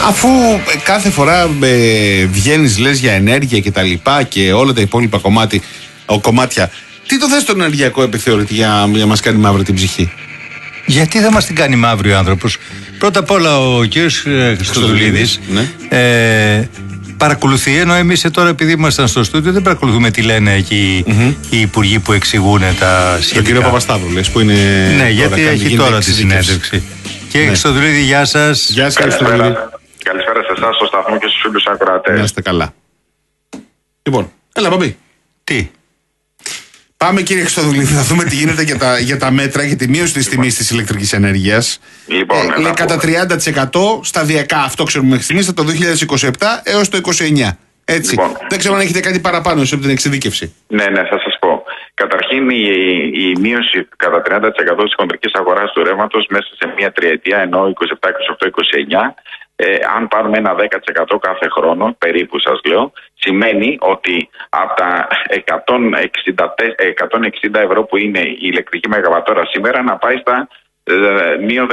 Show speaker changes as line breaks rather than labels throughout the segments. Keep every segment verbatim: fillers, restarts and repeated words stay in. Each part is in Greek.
Αφού κάθε φορά ε, βγαίνεις, λες για ενέργεια και τα λοιπά και όλα τα υπόλοιπα κομμάτι, ο, κομμάτια, τι το θες στον ενεργειακό επιθεωρητή για να μας κάνει μαύρη την ψυχή?
Γιατί δεν μας την κάνει μαύρη ο άνθρωπος? Πρώτα απ' όλα ο κύριος Χριστοδουλίδης
ναι.
ε, παρακολουθεί, ενώ εμείς τώρα επειδή ήμασταν στο στούντιο δεν παρακολουθούμε τι λένε εκεί mm-hmm. οι υπουργοί που εξηγούν τα σχετικά.
Τον κύριο Παπασταύρου λες που είναι.
Ναι, γιατί έχει τώρα τη συνέντευξη. Κύριε Χριστοδουλίδη, γεια σας.
Γεια σας, Χριστοδουλίδη.
Καλησπέρα σε εσάς, στο σταθμό και στους φίλους ακροατές.
Να είστε καλά. Λοιπόν, έλα Παπή.
Τι?
Πάμε κύριε Χριστοδουλίδη, να δούμε τι γίνεται για τα, για τα μέτρα για τη μείωση της τιμής της ηλεκτρικής ενέργειας.
Λοιπόν,
ε, λέει κατά τριάντα τοις εκατό σταδιακά, αυτό ξέρουμε μέχρι στιγμής, από το δύο χιλιάδες είκοσι επτά έως το είκοσι εννιά. Έτσι. Λοιπόν, δεν ξέρω αν έχετε κάτι παραπάνω από την εξειδίκευση.
Ναι, ναι, θα σας πω. Καταρχήν η, η μείωση κατά τριάντα τοις εκατό της χοντρικής αγοράς του ρεύματος μέσα σε μια τριετία, ενώ είκοσι επτά, είκοσι οκτώ, είκοσι εννιά, ε, αν πάρουμε ένα δέκα τοις εκατό κάθε χρόνο, περίπου σας λέω, σημαίνει ότι από τα εκατόν εξήντα ευρώ που είναι η ηλεκτρική μεγαβατόρα σήμερα να πάει στα μείον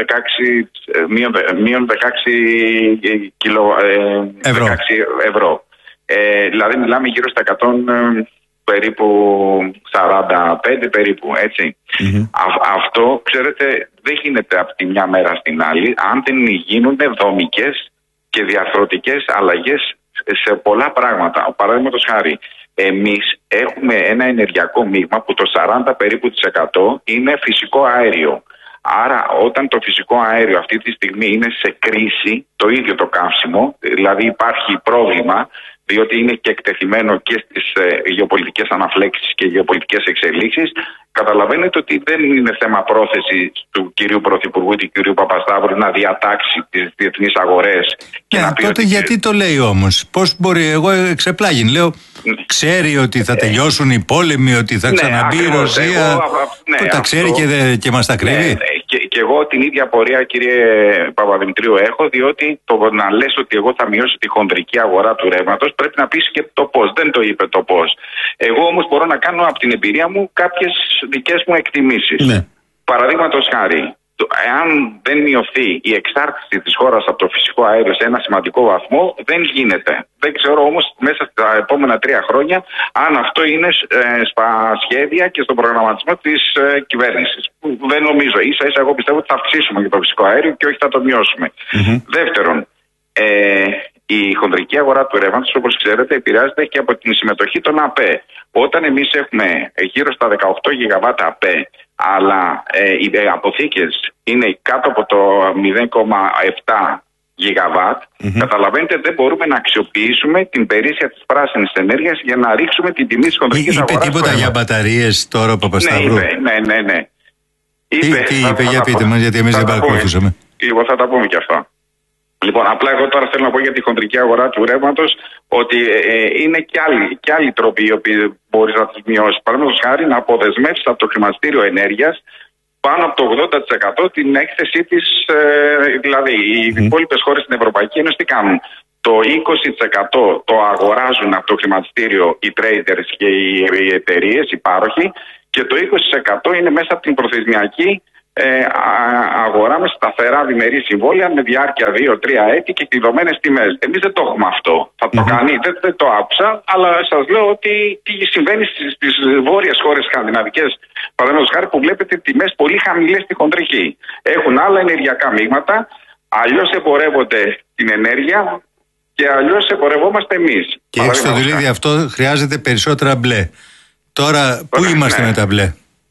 δεκαέξι κιλο, ε,
ευρώ.
δεκαέξι ευρώ. Ε, δηλαδή μιλάμε γύρω στα εκατό περίπου σαράντα πέντε περίπου, έτσι. Mm-hmm. Α, αυτό, ξέρετε, δεν γίνεται από τη μια μέρα στην άλλη αν δεν γίνουν δομικές και διαρθρωτικές αλλαγές σε πολλά πράγματα. Παραδείγματος χάρη, εμείς έχουμε ένα ενεργειακό μείγμα που το σαράντα περίπου της εκατό είναι φυσικό αέριο. Άρα όταν το φυσικό αέριο αυτή τη στιγμή είναι σε κρίση, το ίδιο το καύσιμο, δηλαδή υπάρχει πρόβλημα, διότι είναι και εκτεθειμένο και στις ε, γεωπολιτικές αναφλέξεις και γεωπολιτικές εξελίξεις, καταλαβαίνετε ότι δεν είναι θέμα πρόθεση του κυρίου Πρωθυπουργού ή του κυρίου Παπασταύρου να διατάξει τις διεθνείς αγορές. Και
ναι,
να πει
τότε
ότι...
γιατί το λέει όμως? Πώς μπορεί? Εγώ εξεπλάγιν, λέω, ξέρει ότι θα τελειώσουν οι πόλεμοι, ότι θα ξαναμπεί ναι, η Ρωσία, εγώ, ναι, το τα αυτό, ξέρει και, δε, και μας τα κρύβει.
Ναι, ναι. Και, και εγώ την ίδια πορεία, κύριε Παπαδημητρίου, έχω, διότι το να λες ότι εγώ θα μειώσω τη χονδρική αγορά του ρεύματος πρέπει να πεις και το πώς. Δεν το είπε το πώς. Εγώ όμως μπορώ να κάνω από την εμπειρία μου κάποιες δικές μου εκτιμήσεις. Ναι. Παραδείγματος χάρη, εάν δεν μειωθεί η εξάρτηση της χώρας από το φυσικό αέριο σε ένα σημαντικό βαθμό, δεν γίνεται. Δεν ξέρω όμως μέσα στα επόμενα τρία χρόνια αν αυτό είναι ε, στα σχέδια και στον προγραμματισμό της ε, κυβέρνησης. Δεν νομίζω. Ίσα ίσα εγώ πιστεύω ότι θα αυξήσουμε για το φυσικό αέριο και όχι θα το μειώσουμε. Mm-hmm. Δεύτερον, ε, η χονδρική αγορά του ρεύματος, όπως ξέρετε, επηρεάζεται και από την συμμετοχή των ΑΠΕ. Όταν εμείς έχουμε γύρω στα δεκαοκτώ γιγαβάτ ΑΠΕ, αλλά ε, οι αποθήκες είναι κάτω από το μηδέν κόμμα επτά γιγαβάτ, mm-hmm. καταλαβαίνετε δεν μπορούμε να αξιοποιήσουμε την περίσσια της πράσινης ενέργειας για να ρίξουμε την τιμή της χονδρικής αγοράς.
Είπε τίποτα για μπαταρίες τώρα ο Παπασταύρου?
Ναι, είπε, ναι, ναι, ναι.
Είπε, τι, τι είπε, θα, για θα πείτε μας, γιατί εμείς δεν παρακολουθούσαμε.
Λοιπόν, θα τα πούμε και αυτά. Λοιπόν, απλά εγώ τώρα θέλω να πω για τη χοντρική αγορά του ρεύματος ότι ε, είναι και άλλοι, και άλλοι τρόποι οι οποίοι μπορείς να τους μειώσεις. Παραδείγματος χάρη να αποδεσμεύσεις από το χρηματιστήριο ενέργειας πάνω από το ογδόντα τοις εκατό την έκθεσή της, ε, δηλαδή οι mm. υπόλοιπες χώρες στην Ευρωπαϊκή Ένωση τι κάνουν? Το είκοσι τοις εκατό το αγοράζουν από το χρηματιστήριο οι traders και οι, οι εταιρείες, οι πάροχοι, και το είκοσι τοις εκατό είναι μέσα από την προθεσμιακή Ε, αγορά με σταθερά διμερή συμβόλαια με διάρκεια δύο τρία έτη και κλειδωμένες τιμές. Εμείς δεν το έχουμε αυτό. Θα το mm-hmm. κάνει, δεν, δεν το άκουσα, αλλά σας λέω ότι τι συμβαίνει στις, στις βόρειες χώρες σκανδιναβικές, παραδείγματος χάρη, που βλέπετε τιμές πολύ χαμηλές στη χοντρική. Έχουν άλλα ενεργειακά μείγματα, αλλιώς εμπορεύονται την ενέργεια και αλλιώς εμπορευόμαστε εμείς.
Και στο δηλίδι αυτό χρειάζεται περισσότερα μπλε. Τώρα, πού είμαστε ναι. με τα μπλε?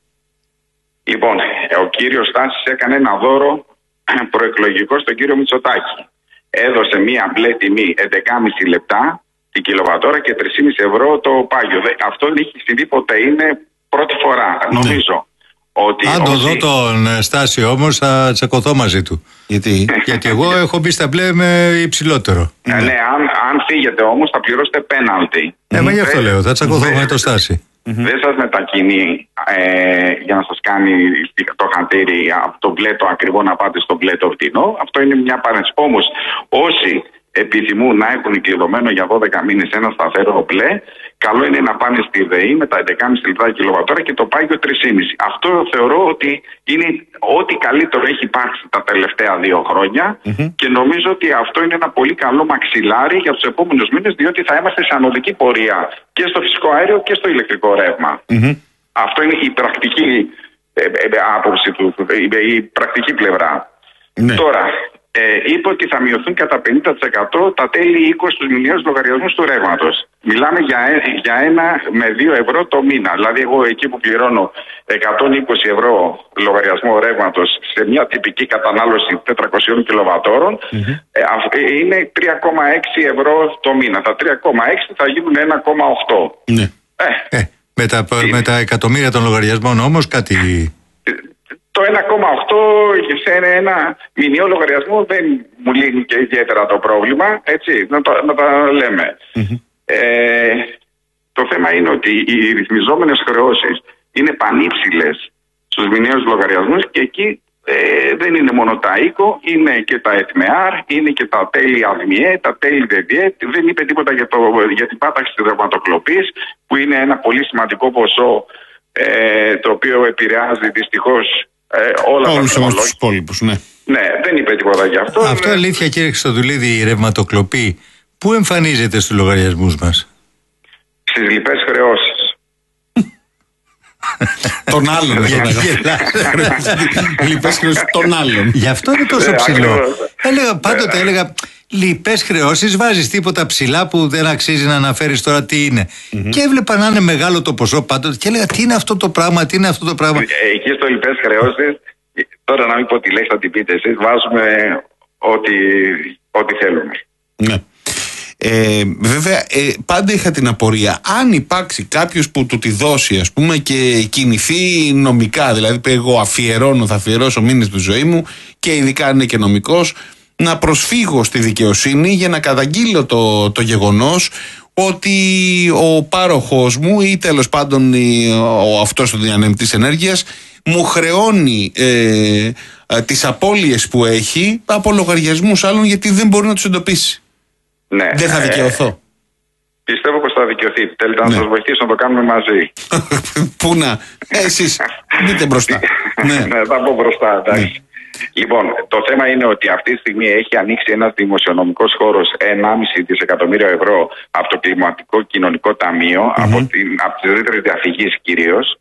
Λοιπόν, ο κύριος Στάσης έκανε ένα δώρο προεκλογικό στον κύριο Μητσοτάκη. Έδωσε μία μπλε τιμή έντεκα κόμμα πέντε λεπτά την κιλοβατόρα και τρία κόμμα πέντε ευρώ το πάγιο. Αυτό δεν έχει συμβεί ποτέ, είναι πρώτη φορά, νομίζω. Ναι. Ότι
αν το όσοι... δω τον Στάση όμως θα τσακωθώ μαζί του. Γιατί, Γιατί εγώ έχω μπει στα μπλε με υψηλότερο.
Ναι, ναι αν, αν φύγετε όμως θα πληρώσετε πέναλτι.
Ναι, μα γι' αυτό λέω, θα τσακωθώ με τον Στάση.
Mm-hmm. Δεν σας μετακινεί ε, για να σας κάνει το χαντήρι από το μπλε το ακριβό να πάτε στο μπλε το φτηνό. Αυτό είναι μια παρένθεση. Όμως όσοι επιθυμούν να έχουν κλειδωμένο για δώδεκα μήνες ένα σταθερό μπλε, καλό είναι να πάνε στη ΔΕΗ με τα έντεκα κόμμα πέντε λεπτά κιλοβατόρα και το πάγιο τρία κόμμα πέντε. Αυτό θεωρώ ότι είναι ό,τι καλύτερο έχει υπάρξει τα τελευταία δύο χρόνια mm-hmm. και νομίζω ότι αυτό είναι ένα πολύ καλό μαξιλάρι για τους επόμενους μήνες, διότι θα είμαστε σε ανωδική πορεία και στο φυσικό αέριο και στο ηλεκτρικό ρεύμα. Mm-hmm. Αυτό είναι η πρακτική ε, ε, άποψη του, η, η πρακτική πλευρά. Ναι. Τώρα, ε, είπε ότι θα μειωθούν κατά πενήντα τοις εκατό τα τέλη οίκου στους μηνιαίους λογαριασμούς του ρεύματος. Μιλάμε για, για ένα με δύο ευρώ το μήνα. Δηλαδή, εγώ εκεί που πληρώνω εκατόν είκοσι ευρώ λογαριασμό ρεύματος σε μια τυπική κατανάλωση τετρακόσια κιλοβατόρων, mm-hmm. ε, είναι τρία κόμμα έξι ευρώ το μήνα. Τα τρία κόμμα έξι θα γίνουν ένα κόμμα οκτώ.
Ναι. Ε, ε, με, τα, με τα εκατομμύρια των λογαριασμών όμως κάτι...
Το ένα κόμμα οκτώ σε ένα μηνιαίο λογαριασμό δεν μου λύνει και ιδιαίτερα το πρόβλημα, έτσι, να, το, να τα λέμε. Mm-hmm. Ε, το θέμα είναι ότι οι ρυθμιζόμενες χρεώσεις είναι πανύψηλες στους μηνιαίους λογαριασμούς και εκεί ε, δεν είναι μόνο τα οίκο, είναι και τα ΕΤΜΕΑΡ, είναι και τα τέλη ΑΔΜΙΕ, τα τέλη ΔΕΔΙΕ. Δεν είπε τίποτα για, το, για την πάταξη της ρευματοκλοπής, που είναι ένα πολύ σημαντικό ποσό ε, το οποίο επηρεάζει δυστυχώς Ε, όλα
όλους εμάς τους υπόλοιπους, ναι.
Ναι, δεν είπε τίποτα γι' αυτό.
Αυτό
ναι.
Αλήθεια, κύριε Χριστοδουλίδη, η ρευματοκλοπή πού εμφανίζεται στους λογαριασμούς μας?
Στις λοιπές χρεώσεις.
Των άλλων. Λοιπές χρεώσεις των άλλων.
Γι' αυτό είναι τόσο ψηλό. Έλεγα, πάντοτε έλεγα, λοιπές χρεώσεις, βάζεις τίποτα ψηλά που δεν αξίζει να αναφέρεις τώρα τι είναι. Mm-hmm. Και έβλεπα να είναι μεγάλο το ποσό πάντοτε και έλεγα, τι είναι αυτό το πράγμα, τι είναι αυτό το πράγμα.
Εκεί στο λοιπές χρεώσεις, τώρα να μην πω τη λέξη, θα την πείτε εσείς, βάζουμε ό,τι, ό,τι θέλουμε.
Ναι. Ε, βέβαια, ε, πάντα είχα την απορία, αν υπάρξει κάποιος που του τη δώσει, ας πούμε, και κινηθεί νομικά, δηλαδή εγώ αφιερώνω, θα αφιερώσω μήνες τη ζωή μου και ειδικά αν είναι και νομικός, να προσφύγω στη δικαιοσύνη για να καταγγείλω το, το γεγονός ότι ο πάροχος μου ή τέλος πάντων ο, αυτός ο διανεμητής ενέργειας μου χρεώνει ε, ε, τις απώλειες που έχει από λογαριασμούς άλλων, γιατί δεν μπορεί να τους εντοπίσει.
Ναι,
δεν θα δικαιωθώ. Ε,
πιστεύω πως θα δικαιωθεί. Θέλετε ναι. να σας βοηθήσω να το κάνουμε μαζί.
Πού να, ε, εσείς μπείτε μπροστά.
ναι. ναι, θα πω μπροστά, εντάξει. Ναι. Λοιπόν, το θέμα είναι ότι αυτή τη στιγμή έχει ανοίξει ένας δημοσιονομικός χώρος ενάμιση δισεκατομμύρια ευρώ από το Κλιματικό Κοινωνικό Ταμείο, mm-hmm. από, την, από τις ρήτρες διαφυγής κυρίως,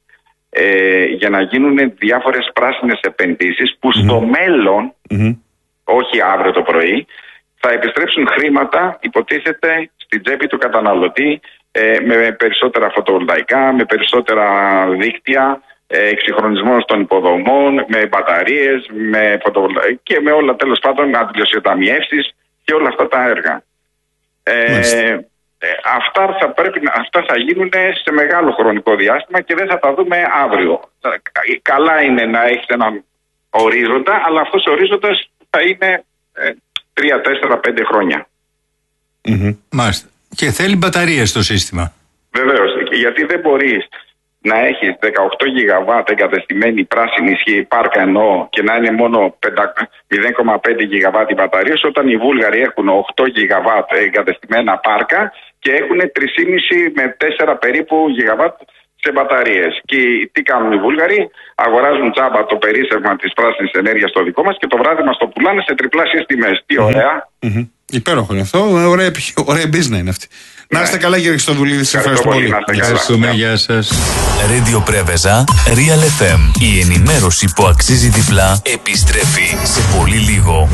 ε, για να γίνουν διάφορες πράσινες επενδύσεις που mm-hmm. στο μέλλον, mm-hmm. όχι αύριο το πρωί, θα επιστρέψουν χρήματα, υποτίθεται, στην τσέπη του καταναλωτή, ε, με περισσότερα φωτοβολταϊκά, με περισσότερα δίκτυα, εξυγχρονισμός των υποδομών, με μπαταρίες, με φωτοβολταϊκά και με όλα τέλος πάντων αντιλοσιοταμιεύσεις και όλα αυτά τα έργα. Ε, ε, αυτά, θα πρέπει, αυτά θα γίνουν σε μεγάλο χρονικό διάστημα και δεν θα τα δούμε αύριο. Καλά είναι να έχεις έναν ορίζοντα, αλλά αυτός ο ορίζοντας θα είναι ε, τρία, τέσσερα, πέντε χρόνια.
Mm-hmm. Μάλιστα. Και θέλει μπαταρίες στο σύστημα.
Βεβαίως, γιατί δεν μπορείς να έχεις δεκαοκτώ γιγαβάτ εγκατεστημένη πράσινη ισχύ πάρκα εννοώ και να είναι μόνο μηδέν κόμμα πέντε γιγαβάτ οι μπαταρίες, όταν οι Βούλγαροι έχουν οκτώ γιγαβάτ εγκατεστημένα πάρκα και έχουν τρία κόμμα πέντε με τέσσερα περίπου γιγαβάτ σε μπαταρίες. Και τι κάνουν οι Βούλγαροι? Αγοράζουν τσάμπα το περίσσευμα της πράσινης ενέργειας στο δικό μας και το βράδυ μας το πουλάνε σε τριπλάσιες τιμές. Τι ωραία.
Mm-hmm. Υπέροχο είναι αυτό. Ωραία, ωραία business είναι αυτή. Να είστε καλά, κύριε Χριστοδουλίδη. Σας ευχαριστώ πολύ.
Ευχαριστούμε. Γεια σας.
Radio Πρέβεζα, Real εφ εμ. Η ενημέρωση που αξίζει διπλά επιστρέφει σε πολύ λίγο.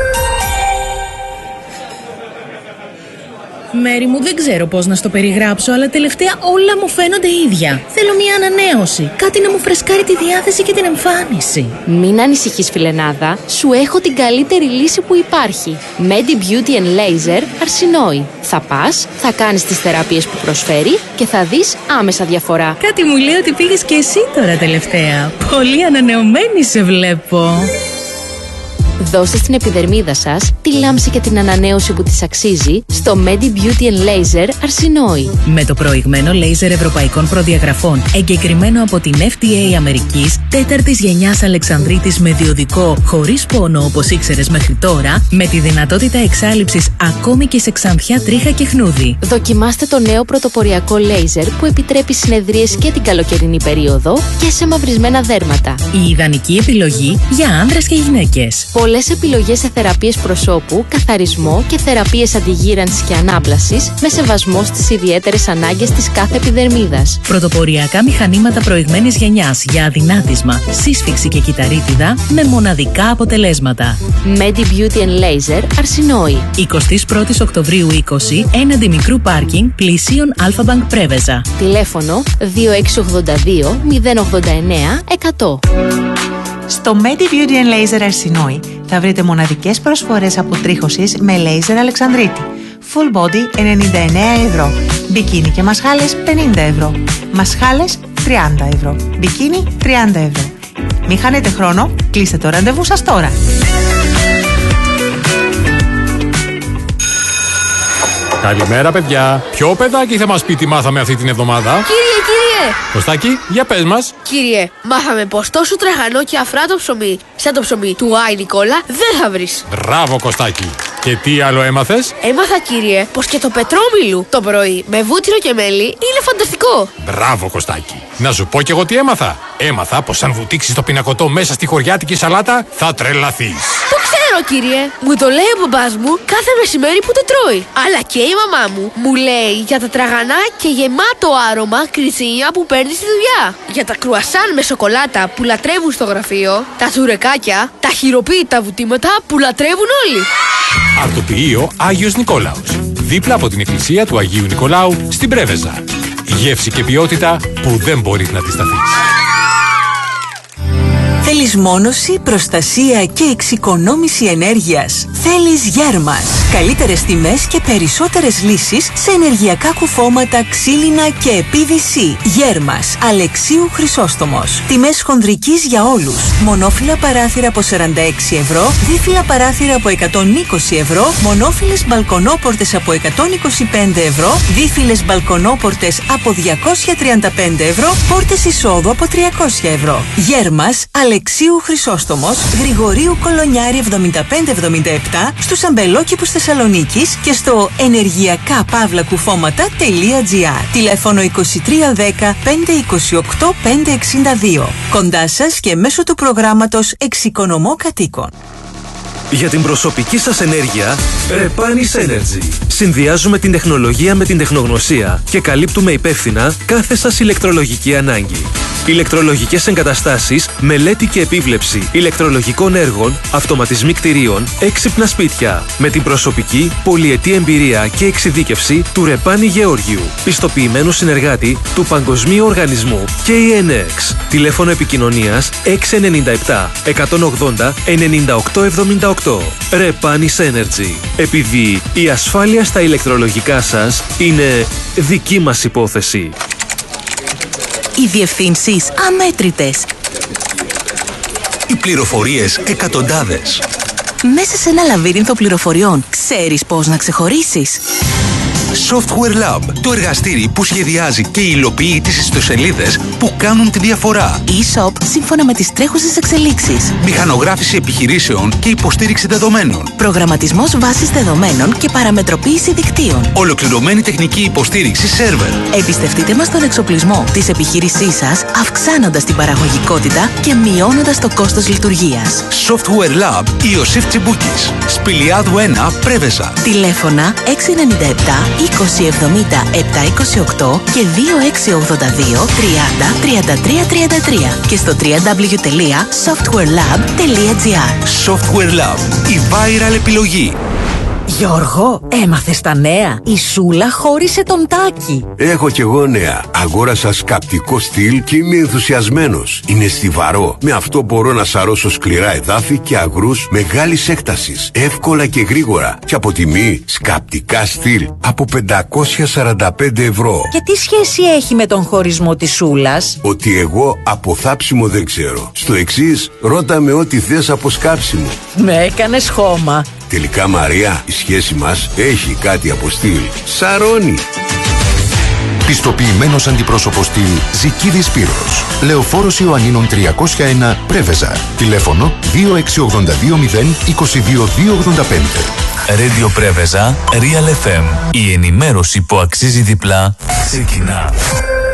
Μέρη μου, δεν ξέρω πώς να στο περιγράψω, αλλά τελευταία όλα μου φαίνονται ίδια. Θέλω μια ανανέωση. Κάτι να μου φρεσκάρει τη διάθεση και την εμφάνιση.
Μην ανησυχείς, φιλενάδα. Σου έχω την καλύτερη λύση που υπάρχει. Medi Beauty and Laser Αρσινόη. Θα πας, θα κάνεις τις θεραπείες που προσφέρει και θα δεις άμεσα διαφορά.
Κάτι μου λέει ότι πήγες και εσύ τώρα τελευταία. Πολύ ανανεωμένη σε βλέπω.
Δώστε στην επιδερμίδα σας τη λάμψη και την ανανέωση που της αξίζει στο Medi Beauty and Laser Αρσινόη.
Με το προηγμένο λέιζερ ευρωπαϊκών προδιαγραφών, εγκεκριμένο από την εφ ντι έι Αμερικής, τέταρτης γενιάς Αλεξανδρίτης με διοδικό, χωρίς πόνο όπως ήξερες μέχρι τώρα, με τη δυνατότητα εξάλειψης ακόμη και σε ξανθιά, τρίχα και χνούδι.
Δοκιμάστε το νέο πρωτοποριακό λέιζερ που επιτρέπει συνεδρίες και την καλοκαιρινή περίοδο και σε μαυρισμένα δέρματα.
Η ιδανική επιλογή για άνδρες και γυναίκες.
Πολλές επιλογές σε θεραπείες προσώπου, καθαρισμό και θεραπείες αντιγύρανσης και ανάπλασης με σεβασμό στις ιδιαίτερες ανάγκες της κάθε επιδερμίδας.
Πρωτοποριακά μηχανήματα προηγμένης γενιάς για αδυνάτισμα, σύσφυξη και κυταρίτιδα με μοναδικά αποτελέσματα.
Medi Beauty and Laser Αρσινόη.
εικοστή πρώτη Οκτωβρίου είκοσι, έναντι μικρού πάρκινγκ, πλησίον Alpha Bank Πρέβεζα.
Τηλέφωνο δύο έξι ογδόντα δύο μηδέν ογδόντα εννέα εκατό.
Στο Medi Beauty and Laser Αρσινόη θα βρείτε μοναδικές προσφορές αποτρίχωσης με λέιζερ Αλεξανδρίτη. Full body ενενήντα εννέα ευρώ. Μπικίνι και μασχάλες πενήντα ευρώ. Μασχάλες τριάντα ευρώ. Μπικίνι τριάντα ευρώ. Μην χάνετε χρόνο, κλείστε το ραντεβού σας τώρα.
Καλημέρα, παιδιά. Ποιο παιδάκι θα μας πει τι μάθαμε αυτή την εβδομάδα?
Κύριε, κύριε!
Κωστάκη, για πες μας.
Κύριε, μάθαμε πως τόσο τραχανό και αφράτο ψωμί, σαν το ψωμί του Άι Νικόλα, δεν θα βρεις.
Μπράβο, Κωστάκη. Και τι άλλο έμαθες?
Έμαθα, κύριε, πως και το πετρόμιλου το πρωί με βούτυρο και μέλι είναι φανταστικό.
Μπράβο, Κωστάκη. Να σου πω κι εγώ τι έμαθα. Έμαθα πως αν βουτήξεις το πινακωτό μέσα στη χωριάτικη σαλάτα, θα τρελαθείς.
Το ξέρω, κύριε. Μου το λέει ο μπαμπάς μου κάθε μεσημέρι που το τρώει. Αλλά και η μαμά μου μου λέει για τα τραγανά και γεμάτο άρωμα κριτσίνια που παίρνει στη δουλειά. Για τα κρουασάν με σοκολάτα που λατρεύουν στο γραφείο. Τα τσουρεκάκια, τα χειροποίητα βουτήματα που λατρεύουν όλοι.
Αρτοποιείο Άγιος Νικόλαος. Δίπλα από την εκκλησία του Αγίου Νικολάου στην Πρέβεζα. Γεύση και ποιότητα που δεν μπορείς να αντισταθείς.
Θέλεις μόνωση, προστασία και εξοικονόμηση ενέργειας? Θέλεις Γέρμας. Καλύτερες τιμές και περισσότερες λύσεις σε ενεργειακά κουφώματα, ξύλινα και πι βι σι. Γέρμας. Αλεξίου Χρυσόστομος. Τιμές χονδρικής για όλους. Μονόφυλλα παράθυρα από σαράντα έξι ευρώ, δίφυλλα παράθυρα από εκατόν είκοσι ευρώ, μονόφυλλες μπαλκονόπορτες από εκατόν είκοσι πέντε ευρώ, δίφυλλες μπαλκονόπορτες από διακόσια τριάντα πέντε ευρώ, πόρτες εισόδου από τριακόσια ευρώ. Γέρμας. Αλεξίου Χρυσόστομος, Γρηγορίου Κολονιάρη εβδομήντα πέντε εβδομήντα επτά, στους αμπελόκηπους Θεσσαλονίκης και στο ενεργειακά παύλα κουφώματα τελεία τζι άρ. Τηλέφωνο είκοσι τρία δέκα πεντακόσια είκοσι οκτώ πεντακόσια εξήντα δύο. Κοντά σας και μέσω του προγράμματος Εξοικονομώ Κατοίκων.
Για την προσωπική σας ενέργεια, Repanis Energy. Συνδυάζουμε την τεχνολογία με την τεχνογνωσία και καλύπτουμε υπεύθυνα κάθε σας ηλεκτρολογική ανάγκη. Ηλεκτρολογικές εγκαταστάσεις, μελέτη και επίβλεψη ηλεκτρολογικών έργων, αυτοματισμοί κτηρίων, έξυπνα σπίτια. Με την προσωπική, πολυετή εμπειρία και εξειδίκευση του Ρεπάνι Γεώργιου, πιστοποιημένου συνεργάτη του Παγκοσμίου Οργανισμού κέι εν εξ. Τηλέφωνο επικοινωνίας έξι εννιά επτά εκατόν ογδόντα ενενήντα οκτώ εβδομήντα οκτώ. Repanis Energy. Επειδή η ασφάλεια στα ηλεκτρολογικά σας είναι δική μας υπόθεση.
Οι διευθύνσεις αμέτρητες.
Οι πληροφορίες εκατοντάδες.
Μέσα σε ένα λαβύρινθο πληροφοριών, ξέρεις πώς να ξεχωρίσεις?
Software Lab, το εργαστήρι που σχεδιάζει και υλοποιεί τις ιστοσελίδες που κάνουν τη διαφορά.
E-shop σύμφωνα με τις τρέχουσες εξελίξεις.
Μηχανογράφηση επιχειρήσεων και υποστήριξη δεδομένων.
Προγραμματισμός βάσης δεδομένων και παραμετροποίηση δικτύων.
Ολοκληρωμένη τεχνική υποστήριξη σερβερ.
Εμπιστευτείτε μας τον εξοπλισμό της επιχείρησής σας, αυξάνοντας την παραγωγικότητα και μειώνοντας το κόστος λειτουργίας.
Software Lab Ιωσήφ Τσιμπούκης. Σπηλιάδου ένα, Πρέβεζα.
Τηλέφωνα έξι εννιά επτά είκοσι εβδομήντα επτακόσια είκοσι οκτώ και δύο έξι ογδόντα δύο τριάντα τριάντα τρία τριάντα τρία και στο double-u double-u double-u τελεία software lab τελεία τζι άρ.
Software Lab. Η viral επιλογή.
Γιώργο, έμαθες τα νέα? Η Σούλα χώρισε τον Τάκη.
Έχω κι εγώ νέα. Αγόρασα σκαπτικό στυλ και είμαι ενθουσιασμένος. Είναι στιβαρό. Με αυτό μπορώ να σαρώσω σκληρά εδάφη και αγρούς μεγάλης έκτασης. Εύκολα και γρήγορα. Και από τιμή σκαπτικά στυλ από πεντακόσια σαράντα πέντε ευρώ.
Και τι σχέση έχει με τον χωρισμό της Σούλας?
Ότι εγώ από θάψιμο δεν ξέρω. Στο εξής, ρώτα με ό,τι θες από σκάψιμο.
Με έκανες χώμα.
Τελικά, Μαρία, η σχέση μας έχει κάτι από στυλ. Σαρώνει.
Πιστοποιημένος αντιπρόσωπος στυλ Ζικίδης Σπύρος. Λεωφόρος Ιωαννίνων τριακόσια ένα Πρέβεζα. Τηλέφωνο δύο έξι ογδόντα δύο μηδέν είκοσι δύο δύο ογδόντα πέντε.
Radio Πρέβεζα, Real εφ εμ. Η ενημέρωση που αξίζει διπλά ξεκινά.